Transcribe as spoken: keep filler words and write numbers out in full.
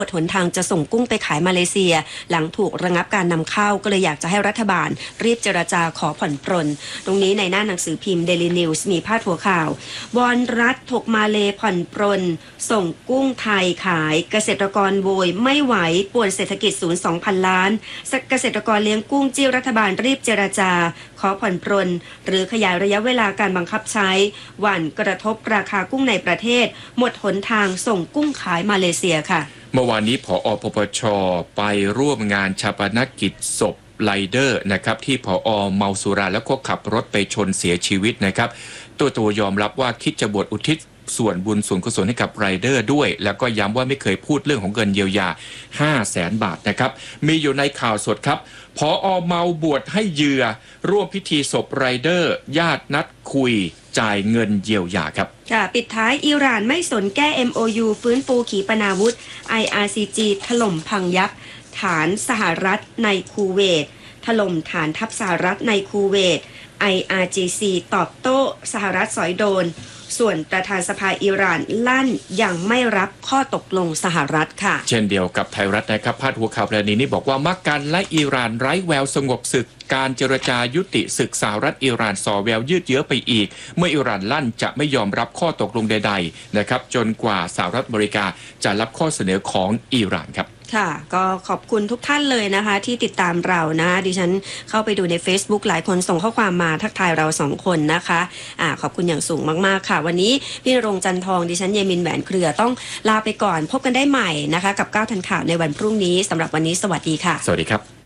หนทางจะส่งกุ้งไปขายมาเลเซียหลังถูกระงับการนำเข้าก็เลยอยากจะให้รัฐบาลรีบเจรจาขอผ่อนปรนตรงนี้ในหน้าหนังสือพิมพ์ Daily News มีพาดหัวข่าววอนรัฐถกมาเลผ่อนปรนส่งกุ้งไทยขายเกษตรกรโวยไม่ไหวป่วนเศรษฐกิจศูนย์ สองพัน ล้านเกษตรกรเลี้ยงกุ้งจี้รัฐบาลรีบเจรจาขอผ่อนปรนหรือขยายระยะเวลาการบังคับใช้หวั่นกระทบราคากุ้งในประเทศหมดหนทางส่งกุ้งขายมาเลเซียค่ะเมื่อวานนี้ผอ.ปปช.ไปร่วมงานฌาปนกิจศพไรเดอร์นะครับที่ผอ.เมาสุราแล้วก็ขับรถไปชนเสียชีวิตนะครับตัวตัวยอมรับว่าคิดจะบวชอุทิศส่วนบุญส่วนกุศลให้กับไรเดอร์ด้วยแล้วก็ย้ำว่าไม่เคยพูดเรื่องของเงินเยียวยา ห้าแสน บาทนะครับมีอยู่ในข่าวสดครับผอ.เมาบวชให้เหยื่อร่วมพิธีศพไรเดอร์ญาตินัดคุยจ่ายเงินเยียวยาครับค่ะปิดท้ายอิหร่านไม่สนแก้ เอ็ม โอ ยู ฟื้นฟูขีปนาวุธ ไอ อาร์ ซี จี ถล่มพังยับฐานสหรัฐในคูเวตถล่มฐานทัพสหรัฐในคูเวต ไอ อาร์ จี ซี ตอบโต้สหรัฐสอยโดนส่วนประธานสภาอิหร่านลั่นยังไม่รับข้อตกลงสหรัฐค่ะเช่นเดียวกับไทยรัฐนะครับพาดหัวข่าวประเด็นนี้บอกว่ามักกันและอิหร่านไร้แววสงบศึกการเจรจายุติศึกสหรัฐอิหร่านส่อแววยืดเยื้อไปอีกเมื่ออิหร่านลั่นจะไม่ยอมรับข้อตกลงใดๆนะครับจนกว่าสหรัฐอเมริกาจะรับข้อเสนอของอิหร่านครับค่ะก็ขอบคุณทุกท่านเลยนะคะที่ติดตามเรานะดิฉันเข้าไปดูใน Facebook หลายคนส่งข้อความมาทักทายเราสองคนนะคะอ่าขอบคุณอย่างสูงมากๆค่ะวันนี้พี่ณรงค์จันทองดิฉันเยมินแหวนเครือต้องลาไปก่อนพบกันได้ใหม่นะคะกับเก้าทันข่าวในวันพรุ่งนี้สำหรับวันนี้สวัสดีค่ะสวัสดีครับ